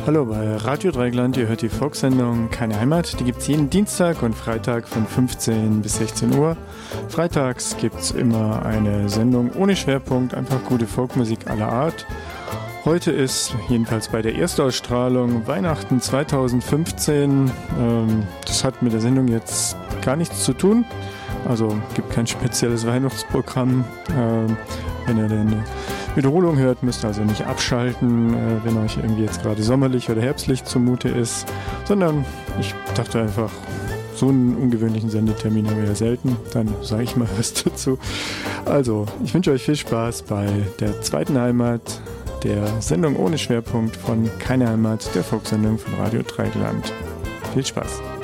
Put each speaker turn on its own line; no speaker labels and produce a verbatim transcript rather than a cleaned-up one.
Hallo bei Radio Dreieckland, ihr hört die Folksendung Keine Heimat. Die gibt es jeden Dienstag und Freitag von fünfzehn bis sechzehn Uhr. Freitags gibt es immer eine Sendung ohne Schwerpunkt, einfach gute Folkmusik aller Art. Heute ist, jedenfalls bei der Erstausstrahlung, Weihnachten zweitausendfünfzehn. Ähm, das hat mit der Sendung jetzt gar nichts zu tun. Also gibt kein spezielles Weihnachtsprogramm. Ähm, wenn ihr eine Wiederholung hört, müsst ihr also nicht abschalten, äh, wenn euch irgendwie jetzt gerade sommerlich oder herbstlich zumute ist, sondern ich dachte einfach, so einen ungewöhnlichen Sendetermin haben wir ja selten, dann sage ich mal was dazu. Also, ich wünsche euch viel Spaß bei der zweiten Heimat, der Sendung ohne Schwerpunkt von Keine Heimat, der Folksendung von Radio Dreieckland. Viel Spaß!